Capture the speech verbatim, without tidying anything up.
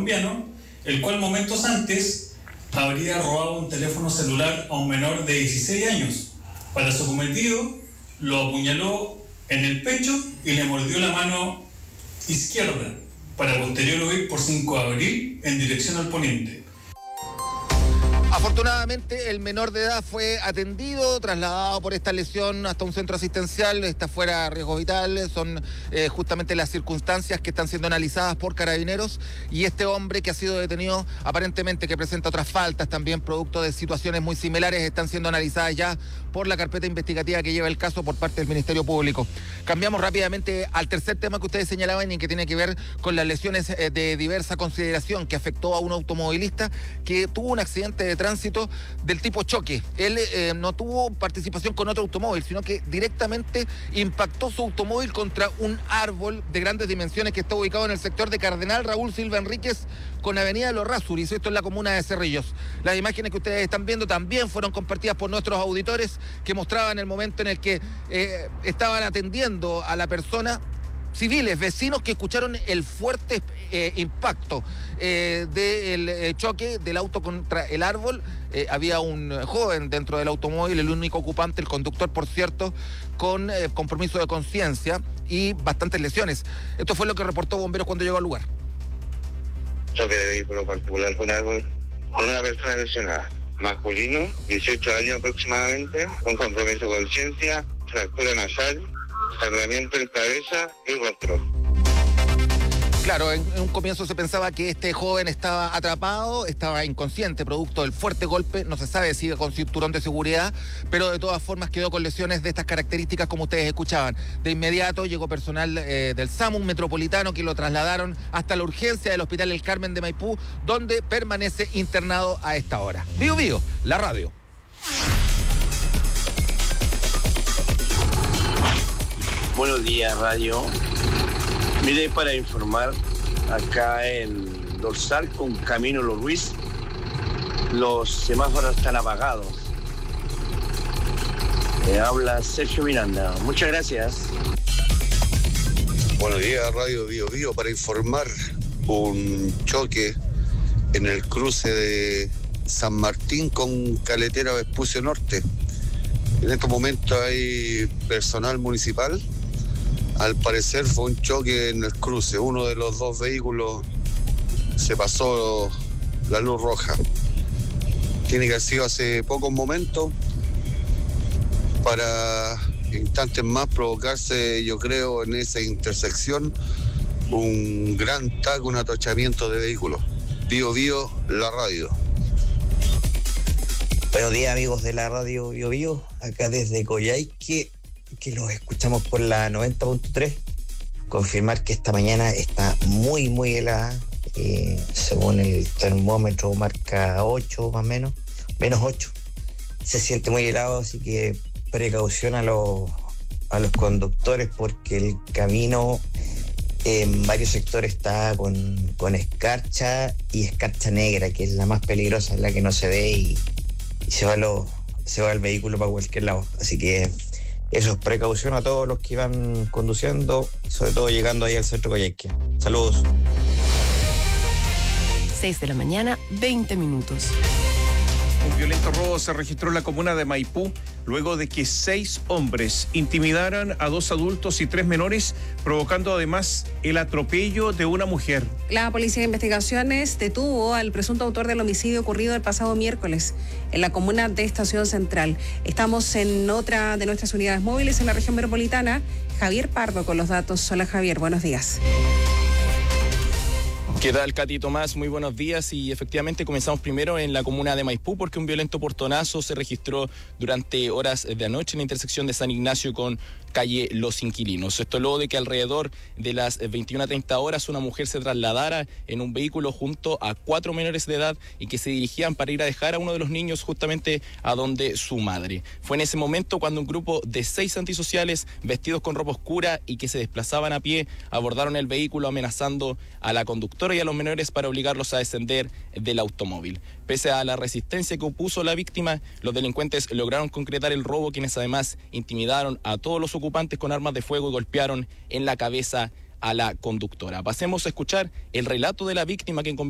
colombiano, el cual momentos antes habría robado un teléfono celular a un menor de dieciséis años. Para su cometido, lo apuñaló en el pecho y le mordió la mano izquierda, para posterior huir por cinco de abril en dirección al poniente. Afortunadamente, el menor de edad fue atendido, trasladado por esta lesión hasta un centro asistencial, está fuera de riesgo vital, son eh, justamente las circunstancias que están siendo analizadas por Carabineros, y este hombre que ha sido detenido, aparentemente que presenta otras faltas, también producto de situaciones muy similares, están siendo analizadas ya por la carpeta investigativa que lleva el caso por parte del Ministerio Público. Cambiamos rápidamente al tercer tema que ustedes señalaban y que tiene que ver con las lesiones eh, de diversa consideración que afectó a un automovilista que tuvo un accidente de tránsito del tipo choque. Él eh, no tuvo participación con otro automóvil, sino que directamente impactó su automóvil contra un árbol de grandes dimensiones que está ubicado en el sector de Cardenal Raúl Silva Enríquez con Avenida de los Rasuris, esto en la comuna de Cerrillos. Las imágenes que ustedes están viendo también fueron compartidas por nuestros auditores que mostraban el momento en el que eh, estaban atendiendo a la persona. Civiles, vecinos que escucharon el fuerte eh, impacto eh, del eh, choque del auto contra el árbol. Eh, había un joven dentro del automóvil, el único ocupante, el conductor, por cierto, con eh, compromiso de conciencia y bastantes lesiones. Esto fue lo que reportó Bomberos cuando llegó al lugar. Choque de vehículo particular con árbol con una persona lesionada. Masculino, dieciocho años aproximadamente, con compromiso de conciencia, fractura nasal, sangramiento en cabeza y rostro. Claro, en, en un comienzo se pensaba que este joven estaba atrapado, estaba inconsciente, producto del fuerte golpe, no se sabe si con cinturón de seguridad, pero de todas formas quedó con lesiones de estas características como ustedes escuchaban. De inmediato llegó personal eh, del SAMU metropolitano que lo trasladaron hasta la urgencia del Hospital El Carmen de Maipú, donde permanece internado a esta hora. Bío Bío, la radio. Buenos días, radio. Mire, para informar, acá en Dorsal con Camino Los Ruiz, los semáforos están apagados. Eh, habla Sergio Miranda. Muchas gracias. Buenos días, Radio Bío Bío, para informar un choque en el cruce de San Martín con Caletera Vespucio Norte. En estos momentos hay personal municipal. Al parecer fue un choque en el cruce. Uno de los dos vehículos se pasó la luz roja. Tiene que haber sido hace pocos momentos para instantes más provocarse, yo creo, en esa intersección un gran taco, un atochamiento de vehículos. Bío Bío, la radio. Buenos días, amigos de la radio Bío Bío, acá desde Coyhaique, que los escuchamos por la noventa punto tres. Confirmar que esta mañana está muy, muy helada. Eh, según el termómetro marca ocho más o menos, menos ocho. Se siente muy helado, así que precaución a los, a los conductores porque el camino en varios sectores está con, con escarcha y escarcha negra, que es la más peligrosa, es la que no se ve y, y se va, lo, se va el vehículo para cualquier lado. Así que eso es precaución a todos los que van conduciendo, sobre todo llegando ahí al centro Coyhaique. Saludos. seis de la mañana, veinte minutos. Un violento robo se registró en la comuna de Maipú luego de que seis hombres intimidaran a dos adultos y tres menores, provocando además el atropello de una mujer. La Policía de Investigaciones detuvo al presunto autor del homicidio ocurrido el pasado miércoles en la comuna de Estación Central. Estamos en otra de nuestras unidades móviles en la región metropolitana. Javier Pardo con los datos. Hola, Javier, buenos días. ¿Qué tal, Katy Tomás? Muy buenos días, y efectivamente comenzamos primero en la comuna de Maipú porque un violento portonazo se registró durante horas de anoche en la intersección de San Ignacio con calle Los Inquilinos. Esto luego de que alrededor de las veintiuna treinta horas una mujer se trasladara en un vehículo junto a cuatro menores de edad y que se dirigían para ir a dejar a uno de los niños justamente a donde su madre. Fue en ese momento cuando un grupo de seis antisociales vestidos con ropa oscura y que se desplazaban a pie abordaron el vehículo amenazando a la conductora y a los menores para obligarlos a descender del automóvil. Pese a la resistencia que opuso la víctima, los delincuentes lograron concretar el robo, quienes además intimidaron a todos los ocupantes con armas de fuego y golpearon en la cabeza a la conductora. Pasemos a escuchar el relato de la víctima, quien